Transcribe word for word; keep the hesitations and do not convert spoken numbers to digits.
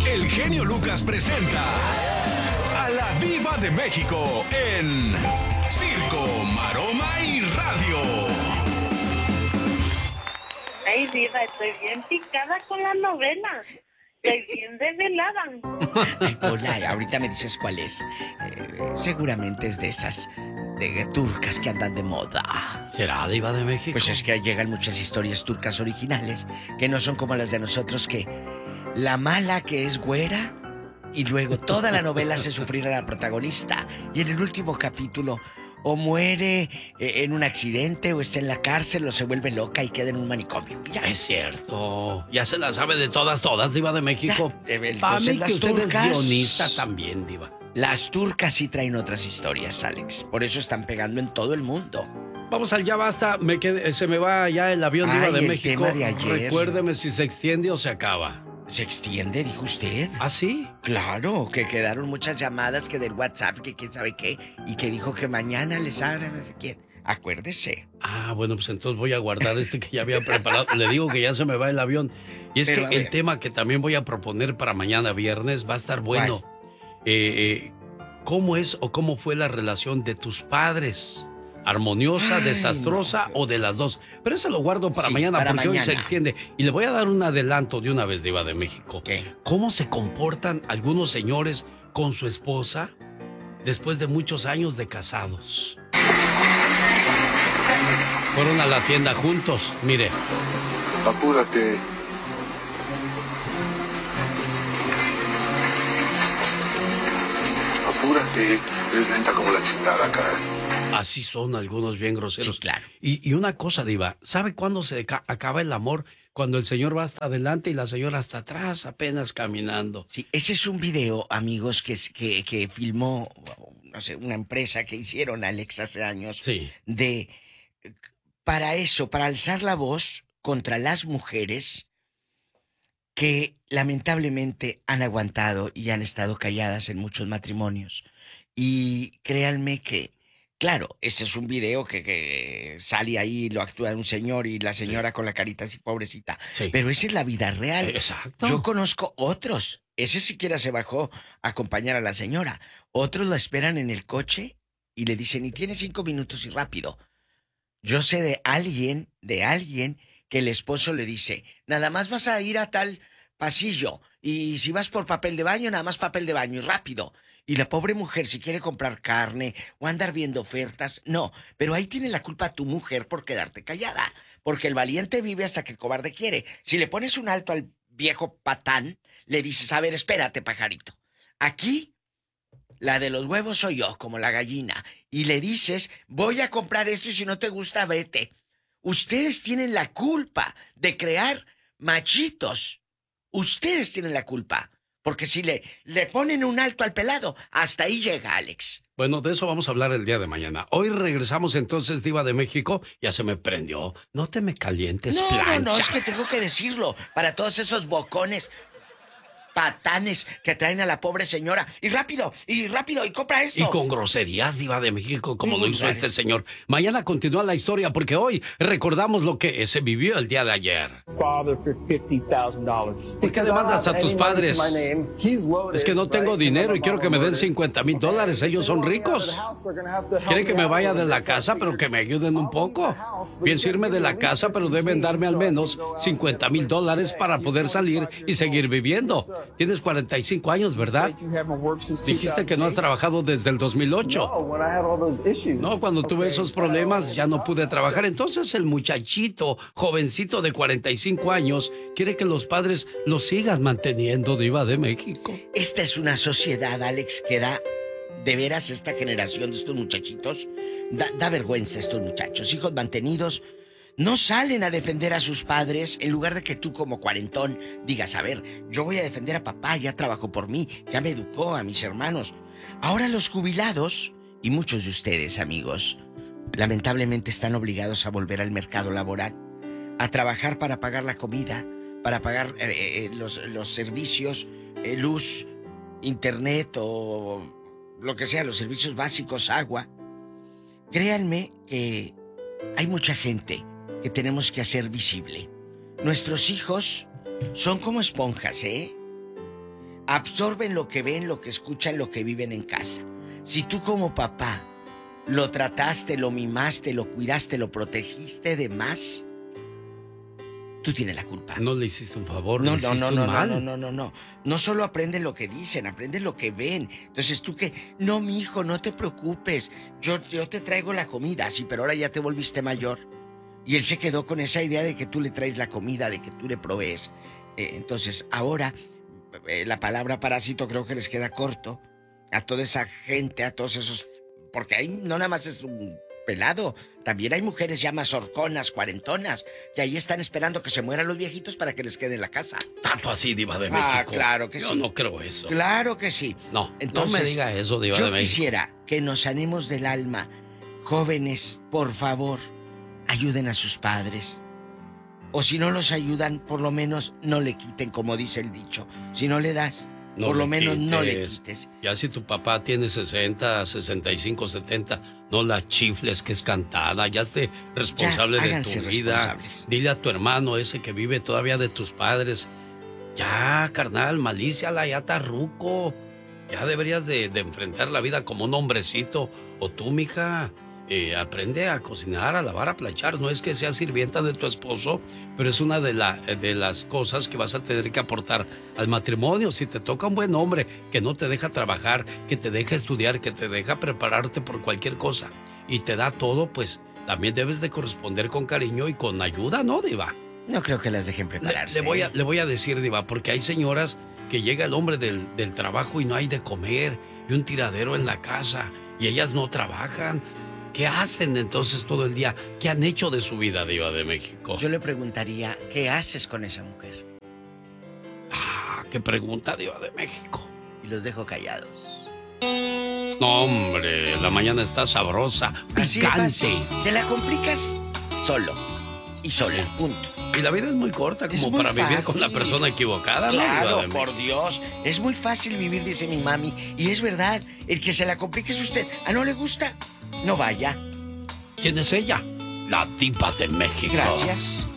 el genio Lucas presenta a la Diva de México en Circo, Maroma y Radio. Ay, Diva, estoy bien picada con la novela. Estoy bien desvelada. Ay, Pola, ahorita me dices cuál es. Eh, seguramente es de esas de turcas que andan de moda. ¿Será Diva de México? Pues es que llegan muchas historias turcas originales que no son como las de nosotros, que la mala que es güera y luego toda la novela hace sufrir a la protagonista y en el último capítulo o muere eh, en un accidente o está en la cárcel o se vuelve loca y queda en un manicomio. Ya. Es cierto. Ya se la sabe de todas, todas, Diva de México. Ya, eh, Para mí las que usted turcas, es guionista también, Diva. Las turcas sí traen otras historias, Alex. Por eso están pegando en todo el mundo. Vamos al ya basta. Me quedé, se me va ya el avión, Diva Ay, de el México. tema de ayer. Recuérdeme si se extiende o se acaba. ¿Se extiende, dijo usted? ¿Ah, sí? Claro, que quedaron muchas llamadas que del WhatsApp, que quién sabe qué, y que dijo que mañana les hablan no sé quién. Acuérdese. Ah, bueno, pues entonces voy a guardar este que ya había preparado. Le digo que ya se me va el avión. Y es Pero, que el ver. tema que también voy a proponer para mañana viernes va a estar bueno. Eh, eh, ¿Cómo es o cómo fue la relación de tus padres? ¿Armoniosa, Ay, desastrosa no. o de las dos? Pero eso lo guardo para Sí, mañana para porque mañana. hoy se extiende. Y le voy a dar un adelanto de una vez, Diva de México. ¿Qué? ¿Cómo se comportan algunos señores con su esposa después de muchos años de casados? Fueron a la tienda juntos, mire. Apúrate. Apúrate. Eres lenta como la chingada, cara. Así son algunos bien groseros. Sí, claro. Y, y una cosa, Diva, ¿sabe cuándo se ca- acaba el amor? Cuando el señor va hasta adelante y la señora hasta atrás, apenas caminando. Sí, ese es un video, amigos, que, es- que, que filmó, no sé, una empresa que hicieron, Alex, hace años. Sí. De, para eso, para alzar la voz contra las mujeres que lamentablemente han aguantado y han estado calladas en muchos matrimonios. Y créanme que, claro, ese es un video que, que sale ahí, lo actúa un señor y la señora Sí. con la carita así pobrecita. Sí. Pero esa es la vida real. Exacto. Yo conozco otros. Ese siquiera se bajó a acompañar a la señora. Otros la esperan en el coche y le dicen, y tiene cinco minutos y rápido. Yo sé de alguien, de alguien, que el esposo le dice, nada más vas a ir a tal pasillo, y si vas por papel de baño, nada más papel de baño, y rápido. Y la pobre mujer, si quiere comprar carne o andar viendo ofertas, no. Pero ahí tiene la culpa tu mujer por quedarte callada. Porque el valiente vive hasta que el cobarde quiere. Si le pones un alto al viejo patán, le dices, a ver, espérate, pajarito. Aquí, la de los huevos soy yo, como la gallina. Y le dices, voy a comprar esto y si no te gusta, vete. Ustedes tienen la culpa de crear machitos. Ustedes tienen la culpa. Porque si le, le ponen un alto al pelado, hasta ahí llega, Alex. Bueno, de eso vamos a hablar el día de mañana. Hoy regresamos entonces, Diva de México. Ya se me prendió. No te me calientes, No, plancha. no, no, es que tengo que decirlo. Para todos esos bocones, patanes que traen a la pobre señora. Y rápido, y rápido, y compra esto. Y con groserías, Diva de México, como Muy lo hizo vulgares. este señor. Mañana continúa la historia porque hoy recordamos lo que se vivió el día de ayer. ¿Por qué demandas a tus padres? Es que no tengo dinero y quiero que me den cincuenta mil dólares. Ellos son ricos. Quieren que me vaya de la casa, pero que me ayuden un poco. Pienso irme de la casa, pero deben darme al menos cincuenta mil dólares para poder salir y seguir viviendo. Tienes cuarenta y cinco años, ¿verdad? Dijiste que no has trabajado desde el dos mil ocho. No, cuando tuve esos problemas ya no pude trabajar. Entonces el muchachito, jovencito de cuarenta y cinco años, quiere que los padres lo sigan manteniendo, Diva de México. Esta es una sociedad, Alex, que da, de veras, esta generación de estos muchachitos, da, da vergüenza a estos muchachos, hijos mantenidos, no salen a defender a sus padres en lugar de que tú como cuarentón digas, a ver, yo voy a defender a papá, ya trabajó por mí, ya me educó, a mis hermanos. Ahora los jubilados, y muchos de ustedes, amigos, lamentablemente están obligados a volver al mercado laboral, a trabajar para pagar la comida, para pagar eh, eh, los, los servicios, eh, luz, internet o lo que sea, los servicios básicos, agua. Créanme que hay mucha gente que tenemos que hacer visible. Nuestros hijos son como esponjas, ¿eh? absorben lo que ven, lo que escuchan, lo que viven en casa. Si tú como papá lo trataste, lo mimaste, lo cuidaste, lo protegiste de más, tú tienes la culpa. No le hiciste un favor, no, le no, hiciste no, un no, mal. no, no, no, no. No solo aprenden lo que dicen, aprenden lo que ven. Entonces tú que, no, mi hijo, no te preocupes. Yo, yo te traigo la comida, sí, pero ahora ya te volviste mayor. Y él se quedó con esa idea de que tú le traes la comida, de que tú le provees. Eh, entonces, ahora, eh, la palabra parásito creo que les queda corto a toda esa gente, a todos esos... Porque ahí no nada más es un pelado, también hay mujeres ya más horconas, cuarentonas, y ahí están esperando que se mueran los viejitos para que les quede en la casa. Tanto así, Diva de México. Ah, claro que Yo sí. no creo eso. Claro que sí. No, Entonces, no me diga eso, Diva de México. Yo quisiera que nos sanemos del alma. Jóvenes, por favor, ayuden a sus padres. O si no los ayudan, por lo menos no le quiten, como dice el dicho. Si no le das, No por lo le menos quites. no le quites. Ya si tu papá tiene sesenta, sesenta y cinco, setenta, no la chifles, que es cantada. Ya esté responsable Ya, de tu háganse vida. responsables. Dile a tu hermano ese que vive todavía de tus padres. Ya, carnal, malíciala, ya está ruco. Ya deberías de, de enfrentar la vida como un hombrecito. O tú, mija, eh, aprende a cocinar, a lavar, a planchar. No es que seas sirvienta de tu esposo, pero es una de, la, de las cosas que vas a tener que aportar al matrimonio. Si te toca un buen hombre que no te deja trabajar, que te deja estudiar, que te deja prepararte por cualquier cosa y te da todo, pues también debes de corresponder con cariño y con ayuda, ¿no, Diva? No creo que las dejen Le, prepararse. le voy a, le voy a decir, Diva, porque hay señoras que llega el hombre del, del trabajo y no hay de comer y un tiradero en la casa y ellas no trabajan. ¿Qué hacen entonces todo el día? ¿Qué han hecho de su vida, Diva de México? Yo le preguntaría, ¿qué haces con esa mujer? Ah, qué pregunta, Diva de México. Y los dejo callados. No, hombre, la mañana está sabrosa, Así de picante. fácil. Te la complicas solo y sola, punto. Y la vida es muy corta Es como muy para vivir con la fácil. persona equivocada, ¿no, Diva de Claro, México? por Dios. Es muy fácil vivir, dice mi mami. Y es verdad, el que se la complique es usted. ¿A no le gusta? No vaya. ¿Quién es ella? La Diva de México. Gracias.